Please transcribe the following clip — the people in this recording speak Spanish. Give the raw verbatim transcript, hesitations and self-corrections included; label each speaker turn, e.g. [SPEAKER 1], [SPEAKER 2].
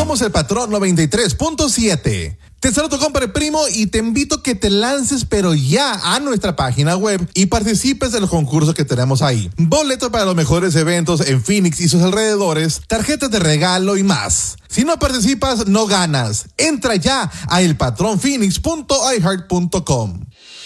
[SPEAKER 1] Somos el Patrón noventa y tres punto siete. Te saludo, compadre primo, y te invito a que te lances, pero ya, a nuestra página web y participes de los concursos que tenemos ahí. Boletos para los mejores eventos en Phoenix y sus alrededores, tarjetas de regalo y más. Si no participas, no ganas. Entra ya a el patrón phoenix punto i heart punto com.